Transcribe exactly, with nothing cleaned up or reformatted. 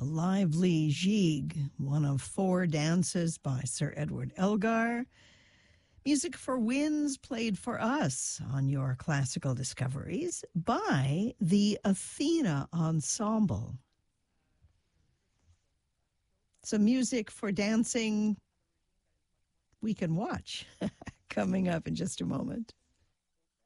A lively jig, one of four dances by Sir Edward Elgar. Music for Winds played for us on your classical discoveries by the Athena Ensemble. Some music for dancing we can watch coming up in just a moment.